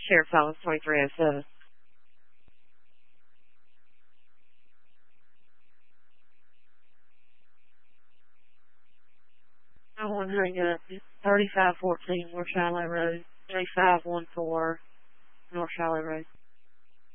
Sheriff's Office 2307. I want to hang up. It's 3514 North Shiloh Road, 3514 North Shiloh Road.